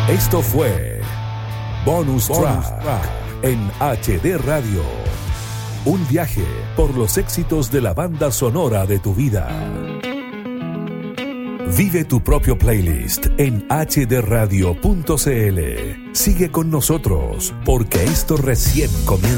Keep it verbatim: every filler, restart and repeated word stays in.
Esto fue Bonus, Bonus Track, Track en H D Radio. Un viaje por los éxitos de la banda sonora de tu vida. Vive tu propio playlist en h d radio punto c l. Sigue con nosotros porque esto recién comienza.